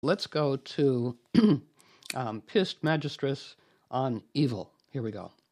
Let's go to Pist Magistris on evil. Here we go.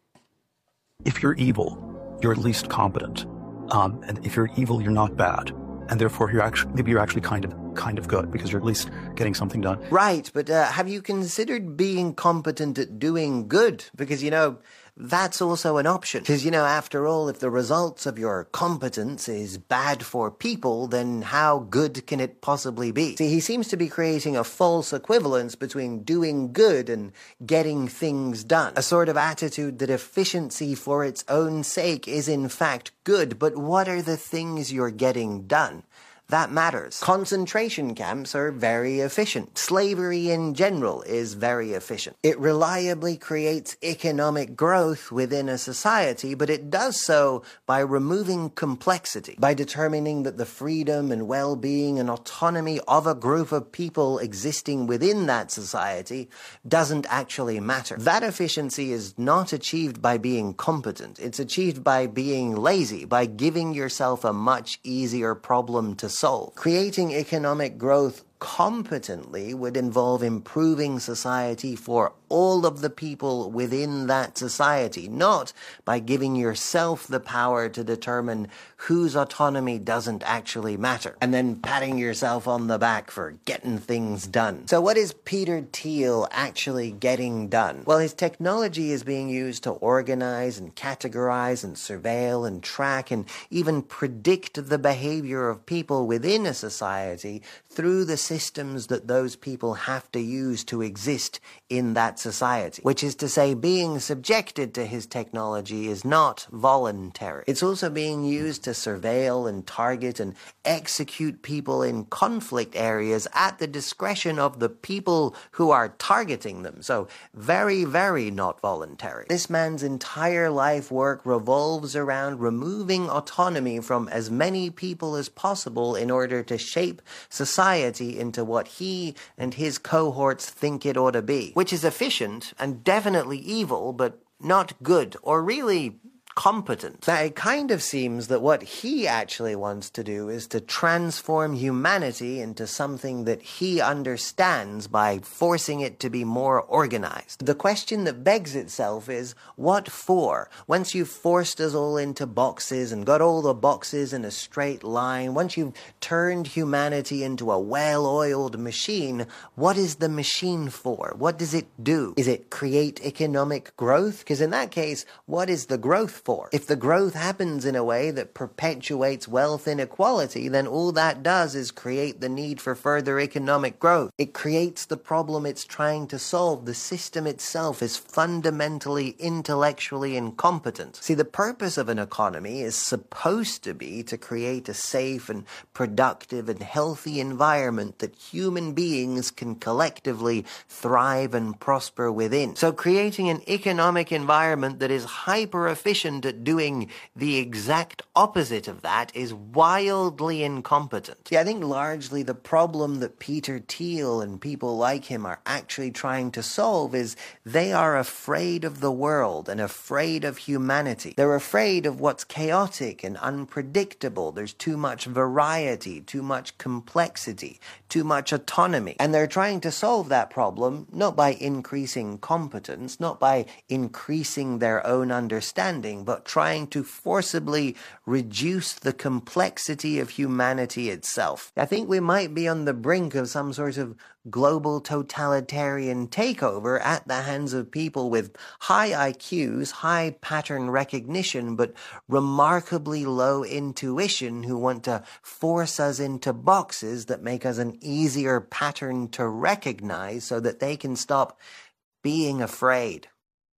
If you're evil, you're at least competent. And if you're evil, you're not bad. And therefore, you're actually kind of good, because you're at least getting something done. Right, but have you considered being competent at doing good? Because, that's also an option. Because, after all, if the results of your competence is bad for people, then how good can it possibly be? See, he seems to be creating a false equivalence between doing good and getting things done. A sort of attitude that efficiency for its own sake is in fact good, but what are the things you're getting done? That matters. Concentration camps are very efficient. Slavery in general is very efficient. It reliably creates economic growth within a society, but it does so by removing complexity, by determining that the freedom and well-being and autonomy of a group of people existing within that society doesn't actually matter. That efficiency is not achieved by being competent. It's achieved by being lazy, by giving yourself a much easier problem to solve. Creating economic growth competently would involve improving society for all of the people within that society, not by giving yourself the power to determine whose autonomy doesn't actually matter, and then patting yourself on the back for getting things done. So what is Peter Thiel actually getting done? Well, his technology is being used to organize and categorize and surveil and track and even predict the behavior of people within a society through the systems that those people have to use to exist in that society. Which is to say, being subjected to his technology is not voluntary. It's also being used to surveil and target and execute people in conflict areas at the discretion of the people who are targeting them. So very, very not voluntary. This man's entire life work revolves around removing autonomy from as many people as possible in order to shape society into what he and his cohorts think it ought to be, which is efficient and definitely evil, but not good or really competent. Now, it kind of seems that what he actually wants to do is to transform humanity into something that he understands by forcing it to be more organized. The question that begs itself is, what for? Once you've forced us all into boxes and got all the boxes in a straight line, once you've turned humanity into a well-oiled machine, what is the machine for? What does it do? Is it create economic growth? Because in that case, what is the growth for? If the growth happens in a way that perpetuates wealth inequality, then all that does is create the need for further economic growth. It creates the problem it's trying to solve. The system itself is fundamentally intellectually incompetent. See, the purpose of an economy is supposed to be to create a safe and productive and healthy environment that human beings can collectively thrive and prosper within. So creating an economic environment that is hyper-efficient at doing the exact opposite of that is wildly incompetent. Yeah, I think largely the problem that Peter Thiel and people like him are actually trying to solve is they are afraid of the world and afraid of humanity. They're afraid of what's chaotic and unpredictable. There's too much variety, too much complexity, too much autonomy. And they're trying to solve that problem not by increasing competence, not by increasing their own understanding, but trying to forcibly reduce the complexity of humanity itself. I think we might be on the brink of some sort of global totalitarian takeover at the hands of people with high IQs, high pattern recognition, but remarkably low intuition who want to force us into boxes that make us an easier pattern to recognize so that they can stop being afraid.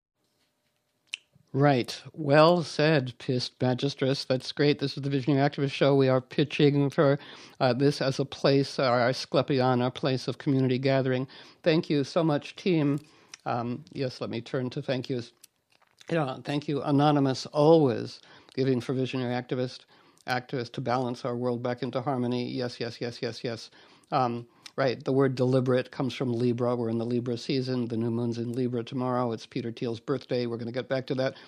Right. Well said, Pist Magistris. That's great. This is the Visionary Activist Show. We are pitching for this as a place, our Asclepion, our place of community gathering. Thank you so much, team. Yes, let me turn to thank yous. Thank you, Anonymous, always giving for Visionary Activist to balance our world back into harmony. Yes, yes, yes, yes, yes. Right. The word deliberate comes from Libra. We're in the Libra season. The new moon's in Libra tomorrow. It's Peter Thiel's birthday. We're going to get back to that.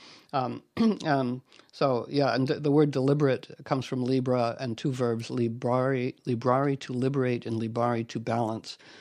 So, yeah, and the word deliberate comes from Libra and two verbs, librari to liberate and libari to balance.